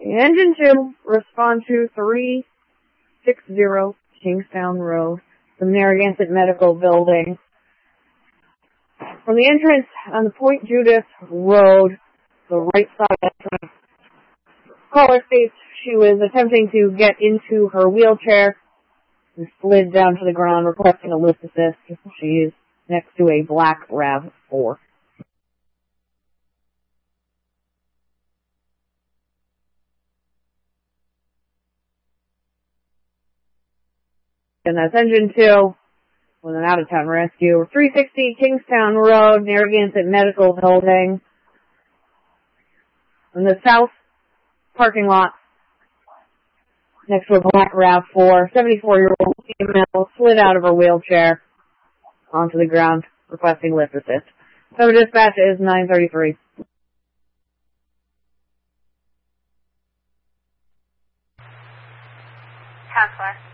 Engine 2, respond to 360 Kingstown Road, the Narragansett Medical Building. From the entrance on the Point Judith Road, the right side entrance, caller states she was attempting to get into her wheelchair and slid down to the ground, requesting a lift assist. She is next to a black RAV4. And that's Engine 2 with an out-of-town rescue. 360 Kingstown Road, Narragansett Medical Building. In the south parking lot, next to a black RAV4, 74-year-old female slid out of her wheelchair onto the ground, requesting lift assist. So dispatch is 933. Counselor.